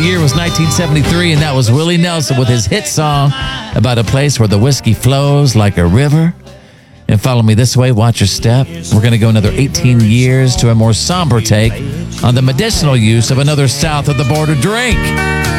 year was 1973, and that was Willie Nelson with his hit song about a place where the whiskey flows like a river. And Follow Me This Way, Watch Your Step. We're going to go another 18 years to a more somber take on the medicinal use of another south of the border drink.